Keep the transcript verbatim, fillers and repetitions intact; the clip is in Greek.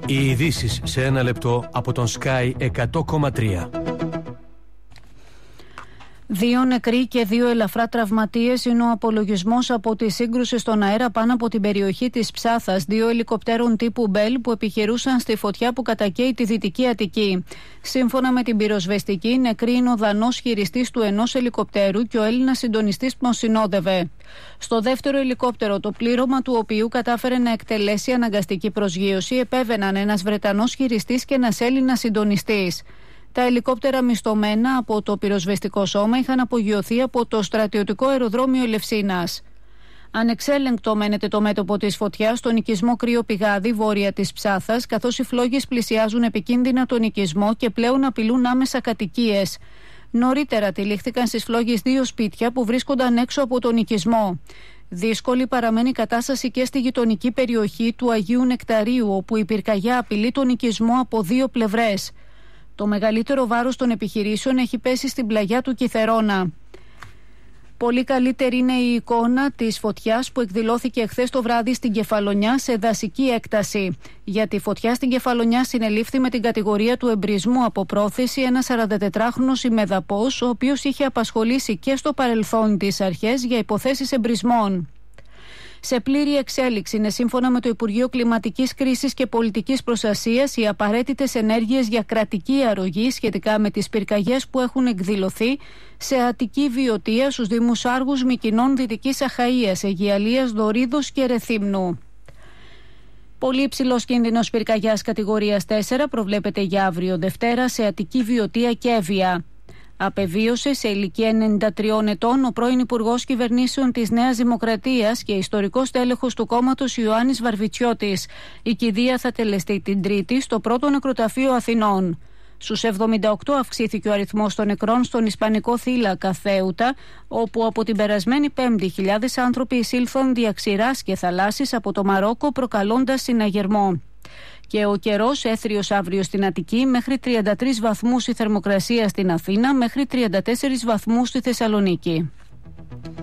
Οι ειδήσεις σε ένα λεπτό από τον Sky εκατό κόμμα τρία. Δύο νεκροί και δύο ελαφρά τραυματίες είναι ο απολογισμός από τη σύγκρουση στον αέρα πάνω από την περιοχή της Ψάθας δύο ελικοπτέρων τύπου Μπέλ που επιχειρούσαν στη φωτιά που κατακαίει τη Δυτική Αττική. Σύμφωνα με την πυροσβεστική, νεκρή είναι ο Δανός χειριστής του ενός ελικοπτέρου και ο Έλληνας συντονιστής που τον συνόδευε. Στο δεύτερο ελικόπτερο, το πλήρωμα του οποίου κατάφερε να εκτελέσει αναγκαστική προσγείωση, επέβαιναν ένας Βρετανός χειριστής και ένας Έλληνας συντονιστής. Τα ελικόπτερα μισθωμένα από το πυροσβεστικό σώμα είχαν απογειωθεί από το στρατιωτικό αεροδρόμιο Ελευσίνας. Ανεξέλεγκτο μένεται το μέτωπο της φωτιάς στον οικισμό Κρύο Πηγάδι, βόρεια της Ψάθας, καθώς οι φλόγες πλησιάζουν επικίνδυνα τον οικισμό και πλέον απειλούν άμεσα κατοικίες. Νωρίτερα τυλίχθηκαν στις φλόγες δύο σπίτια που βρίσκονταν έξω από τον οικισμό. Δύσκολη παραμένει η κατάσταση και στη γειτονική περιοχή του Αγίου Νεκταρίου, όπου η πυρκαγιά απειλεί τον οικισμό από δύο πλευρές. Το μεγαλύτερο βάρος των επιχειρήσεων έχει πέσει στην πλαγιά του Κιθερώνα. Πολύ καλύτερη είναι η εικόνα της φωτιάς που εκδηλώθηκε εχθές το βράδυ στην Κεφαλονιά σε δασική έκταση. Για τη φωτιά στην Κεφαλονιά συνελήφθη με την κατηγορία του εμπρισμού από πρόθεση ένας σαραντατετράχρονος ημεδαπός, ο οποίος είχε απασχολήσει και στο παρελθόν τις αρχές για υποθέσεις εμπρισμών. Σε πλήρη εξέλιξη είναι, σύμφωνα με το Υπουργείο Κλιματικής Κρίσης και Πολιτικής Προστασίας, οι απαραίτητες ενέργειες για κρατική αρρωγή σχετικά με τις πυρκαγιές που έχουν εκδηλωθεί σε Αττική Βιωτία, στους Δήμους Άργους, Μυκηνών, Δυτικής Αχαΐας, Αιγιαλίας, Δωρίδος και Ρεθύμνου. Πολύ υψηλός κίνδυνος πυρκαγιάς κατηγορίας τέσσερα προβλέπεται για αύριο Δευτέρα σε Αττική Βιωτία και Εύβοια. Απεβίωσε σε ηλικία ενενήντα τριών ετών ο πρώην Υπουργός Κυβερνήσεων της Νέας Δημοκρατίας και ιστορικός τέλεχος του κόμματος Ιωάννης Βαρβιτσιώτης. Η κηδεία θα τελεστεί την Τρίτη στο πρώτο νεκροταφείο Αθηνών. Στους εβδομήντα οκτώ αυξήθηκε ο αριθμός των νεκρών στον ισπανικό θύλακα Θέουτα, όπου από την περασμένη Πέμπτη χιλιάδες άνθρωποι εισήλθαν δια ξηράς και θαλάσσης από το Μαρόκο, προκαλώντας συναγερμό. Και ο καιρός έθριος αύριο στην Αττική, μέχρι τριάντα τρεις βαθμούς η θερμοκρασία στην Αθήνα, μέχρι τριάντα τέσσερις βαθμούς στη Θεσσαλονίκη.